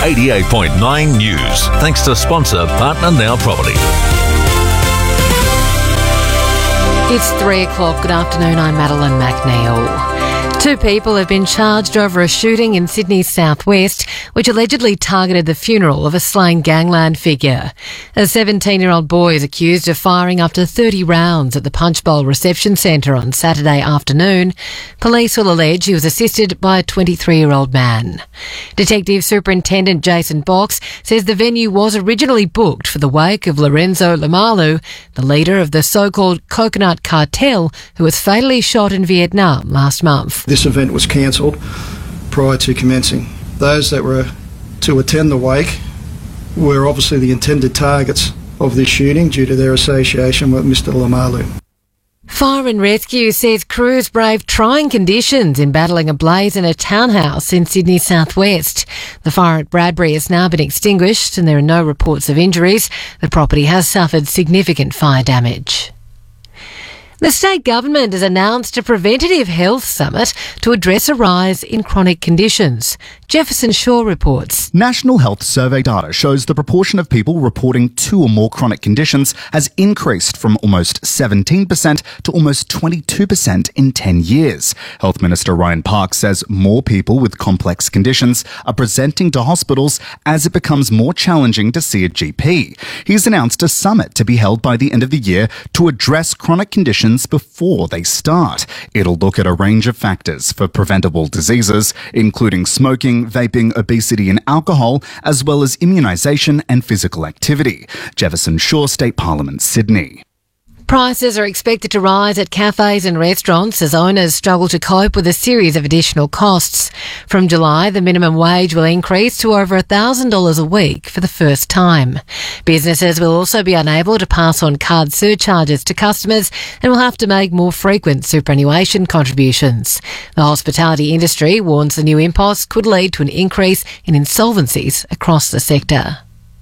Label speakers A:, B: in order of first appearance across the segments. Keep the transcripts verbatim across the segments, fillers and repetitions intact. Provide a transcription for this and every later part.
A: eighty-eight point nine News. Thanks to sponsor Partner Now Property.
B: It's three o'clock. Good afternoon. I'm Madeline McNeil. Two people have been charged over a shooting in Sydney's southwest, which allegedly targeted the funeral of a slain gangland figure. A seventeen-year-old boy is accused of firing up to thirty rounds at the Punchbowl Reception Centre on Saturday afternoon. Police will allege he was assisted by a twenty-three-year-old man. Detective Superintendent Jason Box says the venue was originally booked for the wake of Lorenzo Lamalu, the leader of the so-called Coconut Cartel, who was fatally shot in Vietnam last month.
C: This event was cancelled prior to commencing. Those that were to attend the wake were obviously the intended targets of this shooting due to their association with Mister Lamalu.
B: Fire and Rescue says crews braved trying conditions in battling a blaze in a townhouse in Sydney's southwest. The fire at Bradbury has now been extinguished and there are no reports of injuries. The property has suffered significant fire damage. The state government has announced a preventative health summit to address a rise in chronic conditions. Jefferson Shaw reports.
D: National Health Survey data shows the proportion of people reporting two or more chronic conditions has increased from almost seventeen percent to almost twenty-two percent in ten years. Health Minister Ryan Park says more people with complex conditions are presenting to hospitals as it becomes more challenging to see a G P. He's announced a summit to be held by the end of the year to address chronic conditions before they start. It'll look at a range of factors for preventable diseases, including smoking, vaping, obesity and alcohol, as well as immunisation and physical activity. Jefferson Shaw, State Parliament, Sydney.
B: Prices are expected to rise at cafes and restaurants as owners struggle to cope with a series of additional costs. From July, the minimum wage will increase to over one thousand dollars a week for the first time. Businesses will also be unable to pass on card surcharges to customers and will have to make more frequent superannuation contributions. The hospitality industry warns the new impost could lead to an increase in insolvencies across the sector.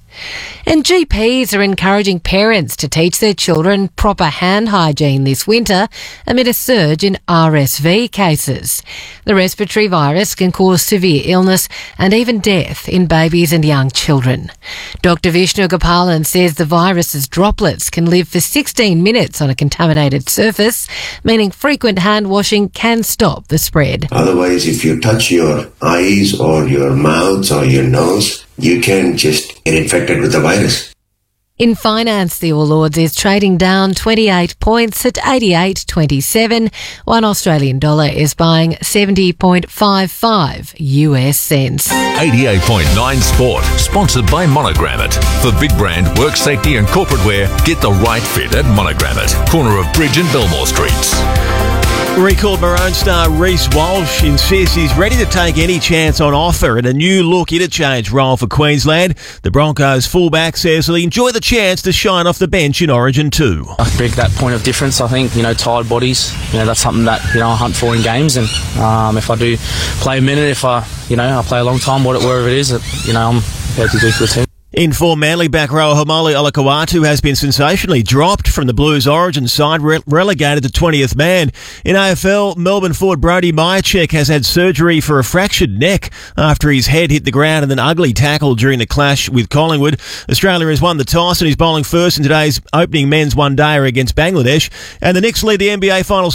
B: And G Ps are encouraging parents to teach their children proper hand hygiene this winter amid a surge in R S V cases. The respiratory virus can cause severe illness and even death in babies and young children. Doctor Vishnu Gopalan says the virus's droplets can live for sixteen minutes on a contaminated surface, meaning frequent hand washing can stop the spread.
E: Otherwise, if you touch your eyes or your mouth or your nose, you can just get infected with the virus.
B: In finance, the All Ords is trading down twenty-eight points at eighty-eight twenty-seven. One Australian dollar is buying seventy point five five U S cents.
A: eighty-eight point nine Sport, sponsored by Monogram It. For big brand, work safety and corporate wear, get the right fit at Monogram It. Corner of Bridge and Belmore Streets.
F: Recalled Maroon star Reece Walsh insists he's ready to take any chance on offer in a new look interchange role for Queensland. The Broncos fullback says he'll enjoy the chance to shine off the bench in Origin two.
G: I bring that point of difference. I think, you know, tired bodies, you know, that's something that, you know, I hunt for in games. And um, if I do play a minute, if I, you know, I play a long time, whatever it is, you know, I'm prepared to do for the team.
F: In form, Manly back row Haumole Olakau'atu has been sensationally dropped from the Blues Origin side, re- relegated to twentieth man. In A F L, Melbourne forward Brody Myercheck has had surgery for a fractured neck after his head hit the ground in an ugly tackle during the clash with Collingwood. Australia has won the toss and is bowling first in today's opening men's one-dayer against Bangladesh. And the Knicks lead the N B A Finals